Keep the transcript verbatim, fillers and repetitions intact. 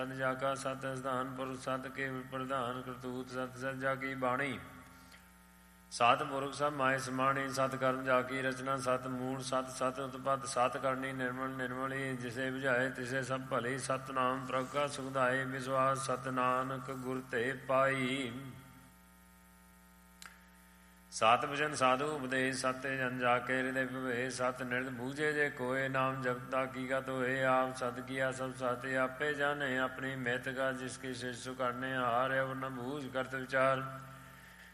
ਸਤ ਜਾ ਕਾ ਸਤ ਅਸਥਾਨ ਪੁਰਖ ਸਤ ਕੇਵਲ ਪ੍ਰਧਾਨ ਕਰਤੂਤ ਸਤ ਸਤ ਜਾ ਕੀ ਬਾਣੀ ਸਤ ਪੁਰਖ ਸਭ ਮਾਏ ਸਮਾਣੀ ਸਤ ਕਰਮ ਜਾ ਕੀ ਰਚਨਾ ਸਤ ਮੂਲ ਸਤ ਸਤ ਉਤਪਤ ਸਤ ਕਰਨੀ ਨਿਰਮਲ ਨਿਰਮਲੀ ਜਿਸੇ ਬੁਝਾਏ ਤਿਸੇ ਸਭ ਭਲੀ ਸਤਨਾਮ ਪ੍ਰਭ ਕਾ ਸੁਖਦਾਏ ਵਿਸ਼ਵਾਸ ਸਤ ਨਾਨਕ ਗੁਰ ਤੇ ਪਾਈ ਸਤ ਵਚਨ ਸਾਧੂ ਉਪਦੇਸ਼ ਸਤ ਜਨ ਜਾ ਕੇ ਹਿਰਦੇ ਭਵੇ ਸਤ ਨਿਰਦ ਬੂਝੇ ਜੇ ਕੋਏ ਨਾਮ ਜਪਤਾ ਕੀ ਕਤ ਹੋਏ ਆਪ ਸਤ ਕੀਆ ਸਭ ਸਾਤੇ ਆਪੇ ਜਾਣੇ ਆਪਣੀ ਮਿਹਤ ਕਾ ਜਿਸ ਕੀ ਸਿਰ ਸੁ ਕਰਨੇ ਹਾਰ ਅਵ ਨ ਬੂਝ ਕਰਤ ਵਿਚਾਰ